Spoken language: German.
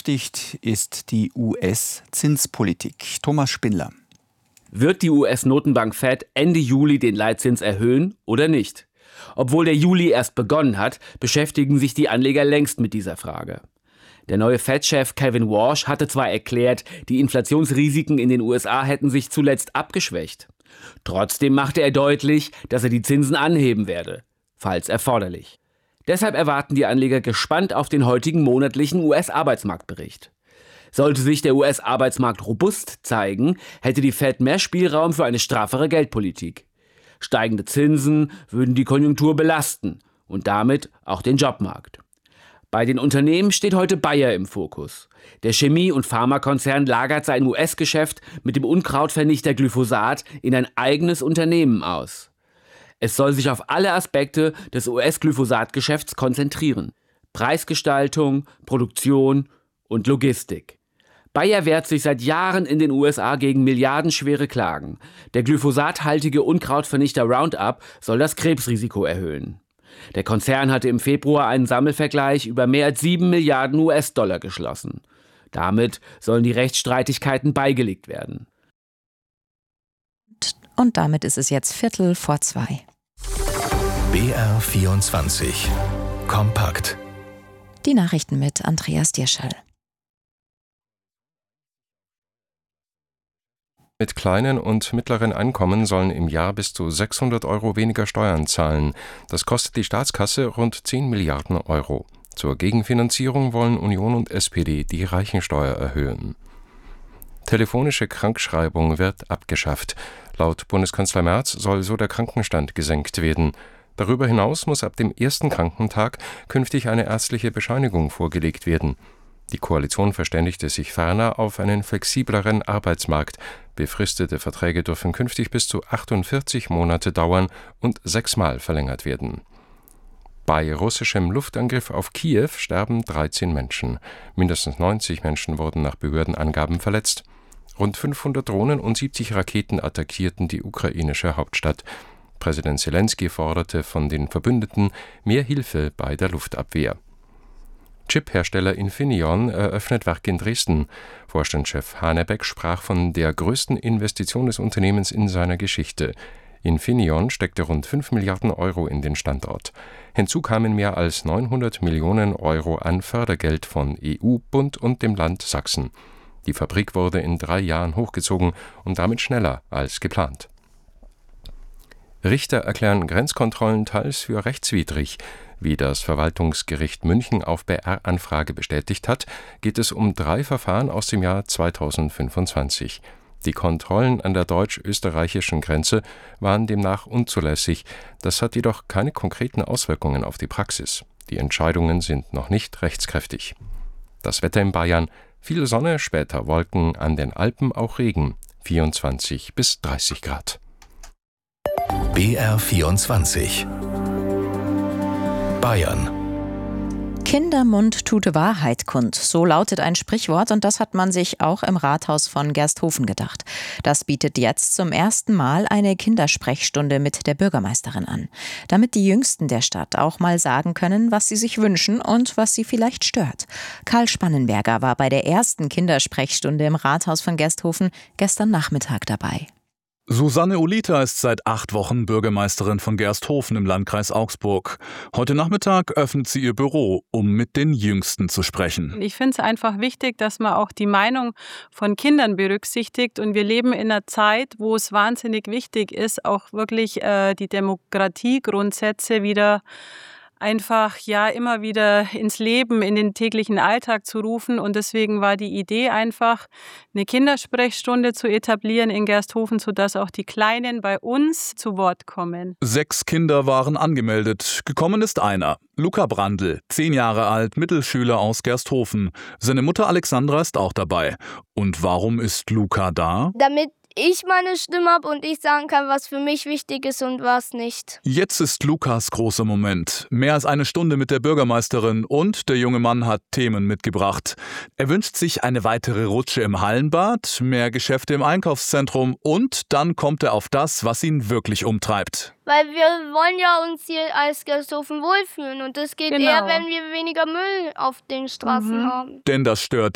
beschäftigt, ist die US-Zinspolitik. Thomas Spindler. Wird die US-Notenbank Fed Ende Juli den Leitzins erhöhen oder nicht? Obwohl der Juli erst begonnen hat, beschäftigen sich die Anleger längst mit dieser Frage. Der neue Fed-Chef Kevin Warsh hatte zwar erklärt, die Inflationsrisiken in den USA hätten sich zuletzt abgeschwächt. Trotzdem machte er deutlich, dass er die Zinsen anheben werde, falls erforderlich. Deshalb erwarten die Anleger gespannt auf den heutigen monatlichen US-Arbeitsmarktbericht. Sollte sich der US-Arbeitsmarkt robust zeigen, hätte die Fed mehr Spielraum für eine straffere Geldpolitik. Steigende Zinsen würden die Konjunktur belasten und damit auch den Jobmarkt. Bei den Unternehmen steht heute Bayer im Fokus. Der Chemie- und Pharmakonzern lagert sein US-Geschäft mit dem Unkrautvernichter Glyphosat in ein eigenes Unternehmen aus. Es soll sich auf alle Aspekte des US-Glyphosat-Geschäfts konzentrieren. Preisgestaltung, Produktion und Logistik. Bayer wehrt sich seit Jahren in den USA gegen milliardenschwere Klagen. Der glyphosathaltige Unkrautvernichter Roundup soll das Krebsrisiko erhöhen. Der Konzern hatte im Februar einen Sammelvergleich über mehr als 7 Milliarden US-Dollar geschlossen. Damit sollen die Rechtsstreitigkeiten beigelegt werden. Und damit ist es jetzt 2:15. BR24 Kompakt. Die Nachrichten mit Andreas Dierschall. Mit kleinen und mittleren Einkommen sollen im Jahr bis zu 600 € weniger Steuern zahlen. Das kostet die Staatskasse rund 10 Milliarden €. Zur Gegenfinanzierung wollen Union und SPD die Reichensteuer erhöhen. Telefonische Krankschreibung wird abgeschafft. Laut Bundeskanzler Merz soll so der Krankenstand gesenkt werden. Darüber hinaus muss ab dem ersten Krankentag künftig eine ärztliche Bescheinigung vorgelegt werden. Die Koalition verständigte sich ferner auf einen flexibleren Arbeitsmarkt. Befristete Verträge dürfen künftig bis zu 48 Monate dauern und 6-mal verlängert werden. Bei russischem Luftangriff auf Kiew sterben 13 Menschen. Mindestens 90 Menschen wurden nach Behördenangaben verletzt. Rund 500 Drohnen und 70 Raketen attackierten die ukrainische Hauptstadt. Präsident Selenskyj forderte von den Verbündeten mehr Hilfe bei der Luftabwehr. Chip-Hersteller Infineon eröffnet Werk in Dresden. Vorstandschef Hanebeck sprach von der größten Investition des Unternehmens in seiner Geschichte. Infineon steckte rund 5 Milliarden € in den Standort. Hinzu kamen mehr als 900 Millionen € an Fördergeld von EU, Bund und dem Land Sachsen. Die Fabrik wurde in 3 Jahren hochgezogen und damit schneller als geplant. Richter erklären Grenzkontrollen teils für rechtswidrig. Wie das Verwaltungsgericht München auf BR-Anfrage bestätigt hat, geht es um 3 Verfahren aus dem Jahr 2025. Die Kontrollen an der deutsch-österreichischen Grenze waren demnach unzulässig. Das hat jedoch keine konkreten Auswirkungen auf die Praxis. Die Entscheidungen sind noch nicht rechtskräftig. Das Wetter in Bayern: viel Sonne, später Wolken, an den Alpen auch Regen, 24 bis 30 Grad. BR24 Bayern. Kindermund tut Wahrheit kund, so lautet ein Sprichwort, und das hat man sich auch im Rathaus von Gersthofen gedacht. Das bietet jetzt zum ersten Mal eine Kindersprechstunde mit der Bürgermeisterin an, damit die Jüngsten der Stadt auch mal sagen können, was sie sich wünschen und was sie vielleicht stört. Karl Spannenberger war bei der ersten Kindersprechstunde im Rathaus von Gersthofen gestern Nachmittag dabei. Susanne Olita ist seit 8 Wochen Bürgermeisterin von Gersthofen im Landkreis Augsburg. Heute Nachmittag öffnet sie ihr Büro, um mit den Jüngsten zu sprechen. Ich finde es einfach wichtig, dass man auch die Meinung von Kindern berücksichtigt. Und wir leben in einer Zeit, wo es wahnsinnig wichtig ist, auch wirklich die Demokratiegrundsätze wieder immer wieder ins Leben, in den täglichen Alltag zu rufen. Und deswegen war die Idee einfach, eine Kindersprechstunde zu etablieren in Gersthofen, sodass auch die Kleinen bei uns zu Wort kommen. 6 Kinder waren angemeldet. Gekommen ist einer. Luca Brandl, 10 Jahre alt, Mittelschüler aus Gersthofen. Seine Mutter Alexandra ist auch dabei. Und warum ist Luca da? Damit ich meine Stimme habe und ich sagen kann, was für mich wichtig ist und was nicht. Jetzt ist Lukas großer Moment. Mehr als eine Stunde mit der Bürgermeisterin und der junge Mann hat Themen mitgebracht. Er wünscht sich eine weitere Rutsche im Hallenbad, mehr Geschäfte im Einkaufszentrum und dann kommt er auf das, was ihn wirklich umtreibt. Weil wir wollen ja uns hier als Gersthofen wohlfühlen und das geht eher, wenn wir weniger Müll auf den Straßen haben. Denn das stört